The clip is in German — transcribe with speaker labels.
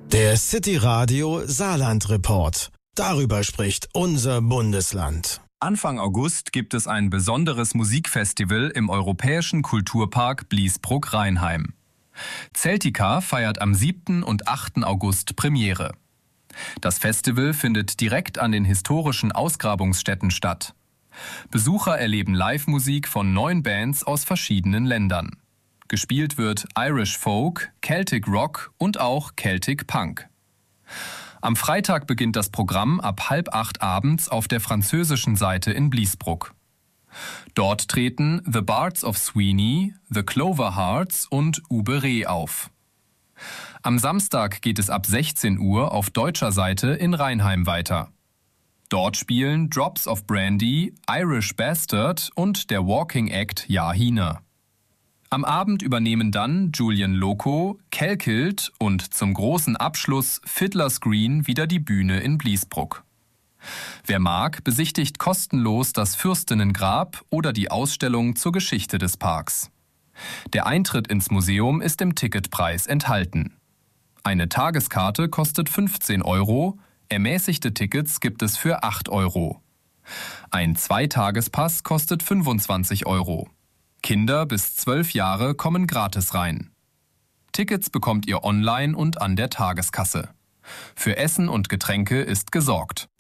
Speaker 1: Der City Radio Saarland Report. Darüber spricht unser Bundesland.
Speaker 2: Anfang August gibt es ein besonderes Musikfestival im Europäischen Kulturpark Bliesbruck-Rheinheim. Celtica feiert am 7. und 8. August Premiere. Das Festival findet direkt an den historischen Ausgrabungsstätten statt. Besucher erleben Live-Musik von 9 Bands aus verschiedenen Ländern. Gespielt wird Irish Folk, Celtic Rock und auch Celtic Punk. Am Freitag beginnt das Programm ab 7:30 abends auf der französischen Seite in Bliesbruck. Dort treten The Bards of Sweeney, The Clover Hearts und Ube Reh auf. Am Samstag geht es ab 16 Uhr auf deutscher Seite in Rheinheim weiter. Dort spielen Drops of Brandy, Irish Bastard und der Walking Act Jahina. Am Abend übernehmen dann Julian Loco, Kelkild und zum großen Abschluss Fiddler's Green wieder die Bühne in Bliesbruck. Wer mag, besichtigt kostenlos das Fürstinnengrab oder die Ausstellung zur Geschichte des Parks. Der Eintritt ins Museum ist im Ticketpreis enthalten. Eine Tageskarte kostet 15 €, ermäßigte Tickets gibt es für 8 €. Ein Zweitagespass kostet 25 €. Kinder bis 12 Jahre kommen gratis rein. Tickets bekommt ihr online und an der Tageskasse. Für Essen und Getränke ist gesorgt.